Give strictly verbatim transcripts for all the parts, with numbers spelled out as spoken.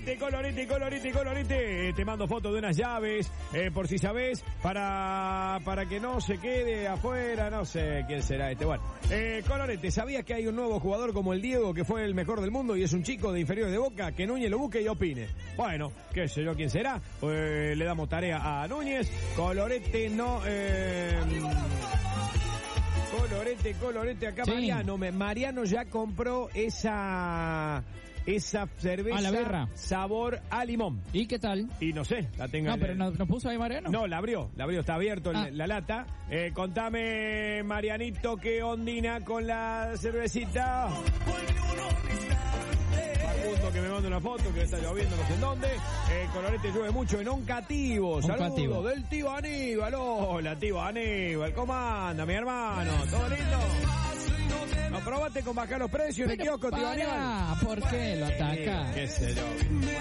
Colorete, colorete, colorete, colorete. Te mando fotos de unas llaves, eh, por si sabés, para, para que no se quede afuera, no sé quién será este. Bueno, eh, colorete, ¿sabías que hay un nuevo jugador como el Diego, que fue el mejor del mundo y es un chico de inferiores de Boca? Que Núñez lo busque y opine. Bueno, qué sé yo quién será. Eh, le damos tarea a Núñez. Colorete, no... Eh, colorete, colorete, acá sí. Mariano, Mariano ya compró esa... Esa cerveza a la berra. Sabor a limón. ¿Y qué tal? Y no sé, la tengo. No, pero no, ¿no puso ahí Mariano? No, la abrió, la abrió, está abierto ah. la, la lata. Eh, contame, Marianito, qué ondina con la cervecita. Facundo que me manda una foto, que está lloviendo no sé en dónde. Eh, Colorete llueve mucho en Oncativo. Saludos del tío Aníbal. Hola, tío Aníbal. ¿Cómo anda, mi hermano? ¿Todo lindo? No, probate con bajar los precios en el kiosco, tío Aníbal. ¿Por qué lo ataca? Qué sé yo.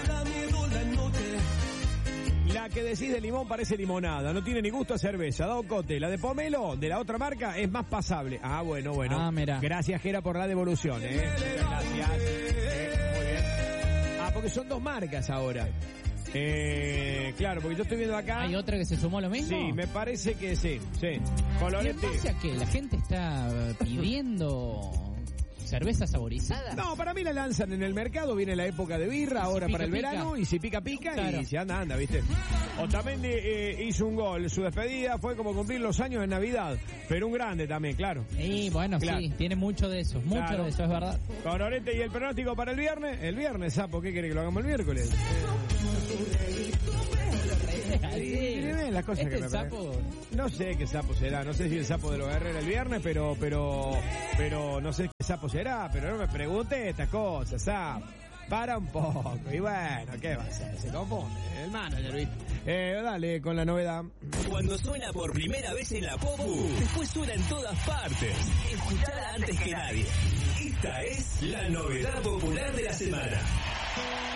La que decís de limón parece limonada, no tiene ni gusto a cerveza, da cote. La de pomelo, de la otra marca, es más pasable. Ah, bueno, bueno. Ah, mira. Gracias, Gera, por la devolución, eh. Muchas gracias. Eh, muy bien. Ah, porque son dos marcas ahora. Eh, claro, porque yo estoy viendo acá. ¿Hay otra que se sumó lo mismo? Sí, me parece que sí, sí. Colorete. ¿Y en base a qué? ¿La gente está pidiendo cerveza saborizada? No, para mí la lanzan en el mercado, viene la época de birra, ahora si para el pica, verano, y si pica, pica, claro. Y si anda, anda, ¿viste? Otamendi eh, hizo un gol, su despedida fue como cumplir los años de Navidad, pero un grande también, claro. Sí, bueno, claro. Sí, tiene mucho de eso, mucho claro. de eso, es verdad. Colorete, ¿y el pronóstico para el viernes? El viernes, sapo, ¿qué quiere que lo hagamos el miércoles? Sí, las cosas este que me sapo... No sé qué sapo será, no sé si el sapo de los Herrera el viernes, pero, pero, pero no sé qué sapo será, pero no me pregunte estas cosas, sapo. Para un poco, y bueno, ¿qué va a hacer? Se confunde, el manager, ¿viste? Eh, dale, con la novedad. Cuando suena por primera vez en la Popu, después suena en todas partes. Escuchala antes que nadie. Esta es la novedad popular de la semana.